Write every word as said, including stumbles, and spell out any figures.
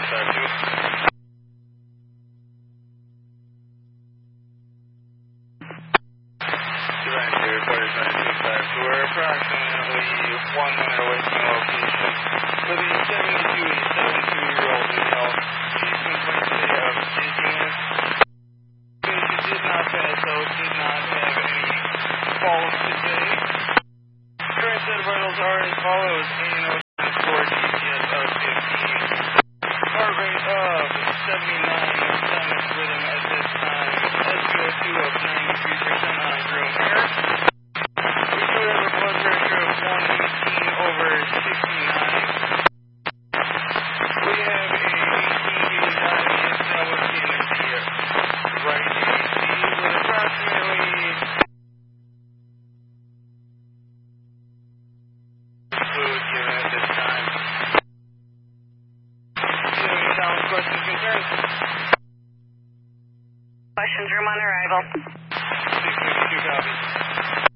five two. Divine two, quarter nine two five two. We're approximately one minute away from the location. For the seventy-two and seventy-two-year-old male, the complaint today of dizziness. Patient did not pass out, did not have any falls today. Current set of vitals are as follows: A N O four, G C S of fifteen, heart rate of seventy-nine, sinus rhythm at this time, S p O two of ninety-three percent on room air. We do have a blood pressure of one eighteen over sixty-nine. We have a eighteen gauge I V established in the right A C with approximately fluid given at this time. Do you have any comments, questions, concerns? Questions, room on arrival. six fifty-two copies.